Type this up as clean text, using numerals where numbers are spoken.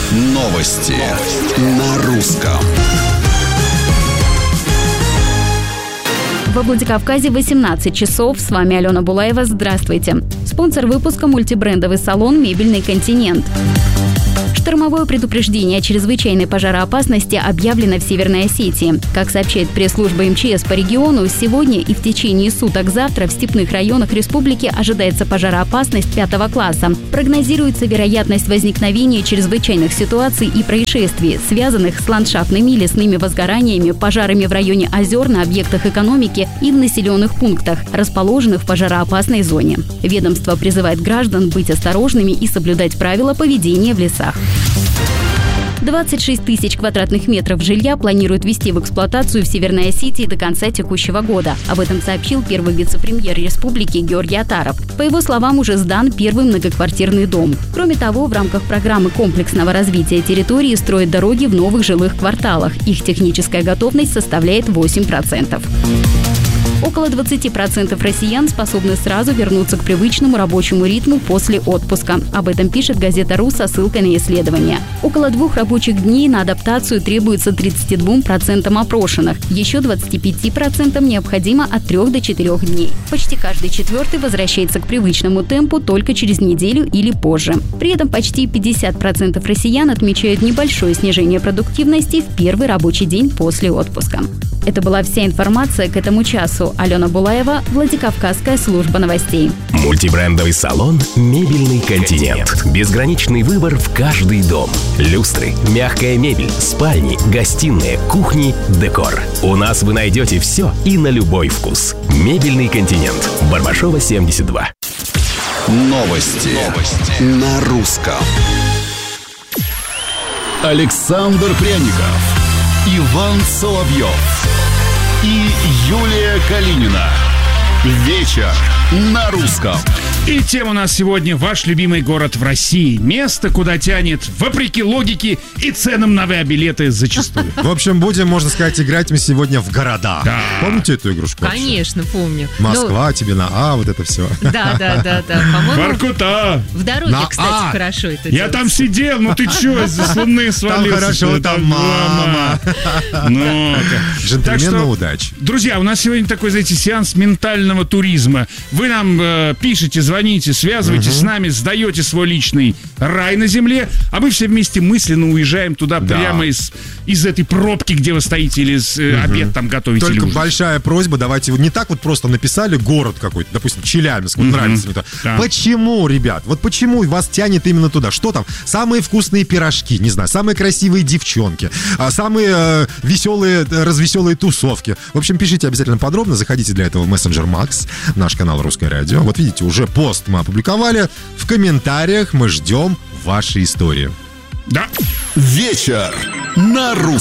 Новости на русском. Во Владикавказе 18 часов. С вами Алена Булаева. Здравствуйте. Спонсор выпуска — мультибрендовый салон «Мебельный континент». Штормовое предупреждение о чрезвычайной пожароопасности объявлено в Северной Осетии. Как сообщает пресс-служба МЧС по региону, сегодня и в течение суток завтра в степных районах республики ожидается пожароопасность 5 класса. Прогнозируется вероятность возникновения чрезвычайных ситуаций и происшествий, связанных с ландшафтными и лесными возгораниями, пожарами в районе озер, на объектах экономики и в населенных пунктах, расположенных в пожароопасной зоне. Ведомство призывает граждан быть осторожными и соблюдать правила поведения в лесах. 26 тысяч квадратных метров жилья планируют ввести в эксплуатацию в Северной Осетии до конца текущего года. Об этом сообщил первый вице-премьер республики Георгий Атаров. По его словам, уже сдан первый многоквартирный дом. Кроме того, в рамках программы комплексного развития территории строят дороги в новых жилых кварталах. Их техническая готовность составляет 8%. Около 20% россиян способны сразу вернуться к привычному рабочему ритму после отпуска. Об этом пишет газета «РУ» со ссылкой на исследование. Около 2 рабочих дней на адаптацию требуется 32% опрошенных. Еще 25% необходимо от 3 до 4 дней. Почти каждый четвертый возвращается к привычному темпу только через неделю или позже. При этом почти 50% россиян отмечают небольшое снижение продуктивности в первый рабочий день после отпуска. Это была вся информация к этому часу. Алена Булаева, Владикавказская служба новостей. Мультибрендовый салон «Мебельный континент». Безграничный выбор в каждый дом. Люстры, мягкая мебель, спальни, гостиные, кухни, декор. У нас вы найдете все и на любой вкус. «Мебельный континент». Барбашова, 72. Новости на русском. Александр Пряников, Иван Соловьев и Юлия Калинина. Вечер на русском. И тема у нас сегодня — ваш любимый город в России. Место, куда тянет, вопреки логике и ценам на авиабилеты зачастую. В общем, будем, можно сказать, играть мы сегодня в города. Да. Помните эту игрушку? Конечно, помню. Москва, тебе на А, вот это все. Да. По-моему, Воркута! в дороге, На кстати, А. хорошо это Я там делается. сидел, ну ты чё, из луны свалился? Там хорошо, там мама. Ну-ка. Джентльмену удачи. Друзья, у нас сегодня такой, знаете, сеанс ментального туризма. Вы нам пишете, звоните, связывайтесь с нами, сдаете свой личный рай на земле, а мы все вместе мысленно уезжаем туда, прямо из этой пробки, где вы стоите, или обед там готовите. Только или ужин. большая просьба, давайте вот не так вот просто написали город какой-то, допустим, Челябинск, вот нравится мне то. Да. Почему, ребят, вот почему вас тянет именно туда? Что там? Самые вкусные пирожки, не знаю, самые красивые девчонки, самые веселые, развеселые тусовки. В общем, пишите обязательно подробно, заходите для этого в мессенджер Макс, наш канал «Русское радио». Вот видите, уже пост мы опубликовали. В комментариях мы ждем ваши истории. Да. Вечер на русском.